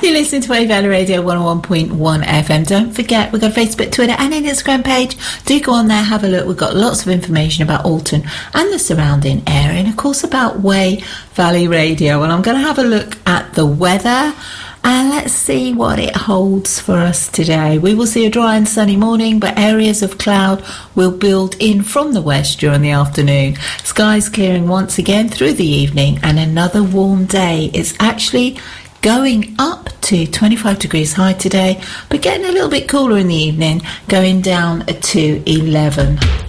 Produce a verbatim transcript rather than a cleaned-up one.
You're listening to Wave Valley Radio one oh one point one F M. Don't forget, we've got a Facebook, Twitter and an Instagram page. Do go on there, have a look. We've got lots of information about Alton and the surrounding area, and of course about Wave Valley Radio. And I'm going to have a look at the weather, and let's see what it holds for us today. We will see a dry and sunny morning, but areas of cloud will build in from the west during the afternoon. Skies clearing once again through the evening, and another warm day. It's actually going up to twenty-five degrees high today, but getting a little bit cooler in the evening, going down to eleven.